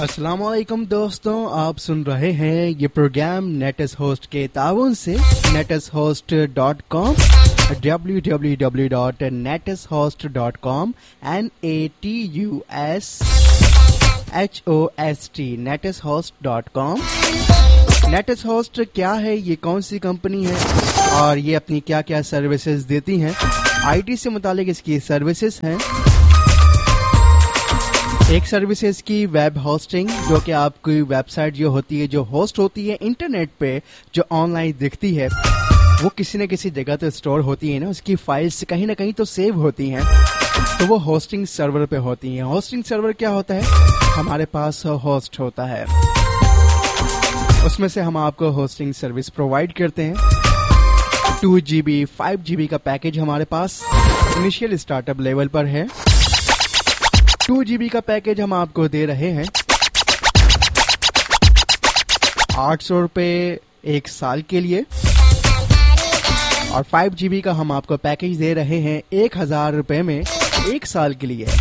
अस्सलाम वालेकुम दोस्तों, आप सुन रहे हैं ये प्रोग्राम नेटस होस्ट के ताउन से neteshost.com www.neteshost.com NATUSHOST neteshost.com। Nets host क्या है, ये कौन सी कंपनी है और ये अपनी क्या क्या सर्विसेज देती हैं, आईटी से मुतालिक इसकी सर्विसेज हैं। एक सर्विसेज की वेब होस्टिंग, जो कि आपकी वेबसाइट जो होती है, जो होस्ट होती है इंटरनेट पे, जो ऑनलाइन दिखती है, वो किसी न किसी जगह तो स्टोर होती है ना, उसकी फाइल्स कहीं ना कहीं तो सेव होती हैं, तो वो होस्टिंग सर्वर पे होती हैं। होस्टिंग सर्वर क्या होता है, हमारे पास होस्ट होता है, उसमें से हम आपको होस्टिंग सर्विस प्रोवाइड करते हैं। 2GB 5GB का पैकेज हमारे पास इनिशियल स्टार्टअप लेवल पर है। 2GB का पैकेज हम आपको दे रहे हैं 800 रुपए एक साल के लिए, और 5GB का हम आपको पैकेज दे रहे हैं 1000 रुपए में एक साल के लिए।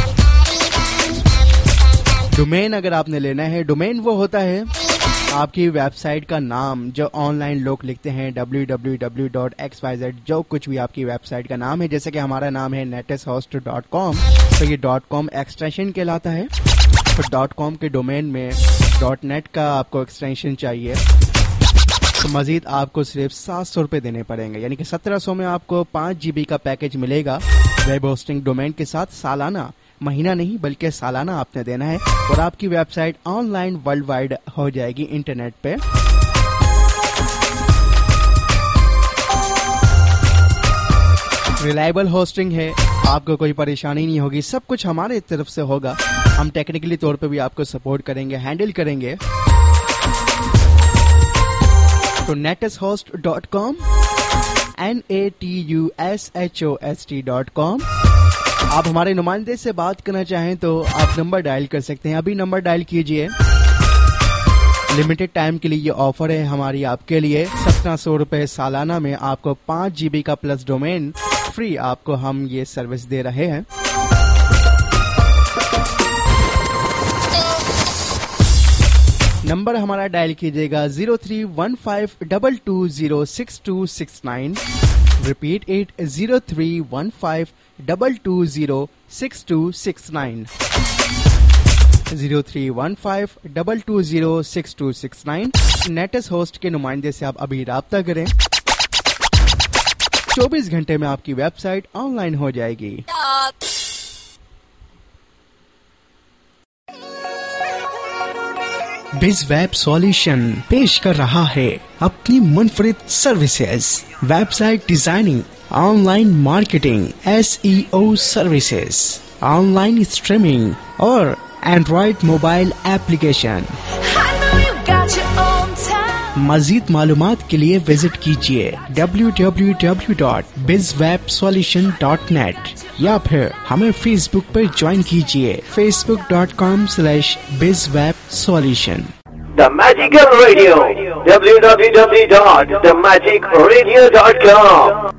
डोमेन अगर आपने लेना है, डोमेन वो होता है आपकी वेबसाइट का नाम, जो ऑनलाइन लोग लिखते हैं www.xyz, जो कुछ भी आपकी वेबसाइट का नाम है। जैसे कि हमारा नाम है neteshost.com, तो ये .com एक्सटेंशन कहलाता है। तो .com के डोमेन में .net का आपको एक्सटेंशन चाहिए, तो मजीद आपको सिर्फ 700 रुपए देने पड़ेंगे, यानी कि 1700 में आपको 5GB का पैकेज मिलेगा वेब होस्टिंग डोमेन के साथ। सालाना, महीना नहीं बल्कि सालाना आपने देना है, और आपकी वेबसाइट ऑनलाइन वर्ल्ड वाइड हो जाएगी इंटरनेट पे। रिलायबल होस्टिंग है, आपको कोई परेशानी नहीं होगी, सब कुछ हमारे तरफ से होगा। हम टेक्निकली तौर पे भी आपको सपोर्ट करेंगे, हैंडल करेंगे। तो neteshost.com NATUSHOST.com। आप हमारे नुमाइंदे से बात करना चाहें तो आप नंबर डायल कर सकते हैं, अभी नंबर डायल कीजिए। लिमिटेड टाइम के लिए ये ऑफर है हमारी आपके लिए। 1700 रुपए सालाना में आपको 5GB का प्लस डोमेन फ्री आपको हम ये सर्विस दे रहे हैं। नंबर हमारा डायल कीजिएगा 0315220669। Repeat it 0315220669 0315220669। नेटस होस्ट के नुमाइंदे से आप अभी राब्ता करें, 24 घंटे में आपकी वेबसाइट ऑनलाइन हो जाएगी। बिज वेब सॉल्यूशन पेश कर रहा है अपनी मुनफरिद services, website designing, online marketing, SEO services, online streaming और एंड्रॉइड मोबाइल एप्लीकेशन। मजीद मालूमात के लिए विजिट कीजिए www.bizwebsolution.net या फिर हमें फेसबुक पर ज्वाइन कीजिए facebook.com/bizwebsolution। The Magical Radio, www.themagicradio.com।